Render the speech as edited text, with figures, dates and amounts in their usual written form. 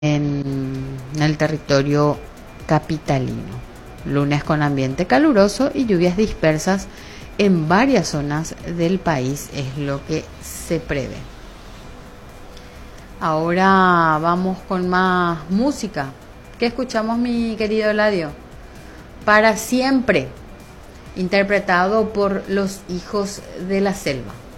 en el territorio capitalino. Lunes con ambiente caluroso y lluvias dispersas en varias zonas del país es lo que se prevé. Ahora vamos con más música. ¿Qué escuchamos, mi querido Eladio? Para siempre, interpretado por Los Hijos de la Selva.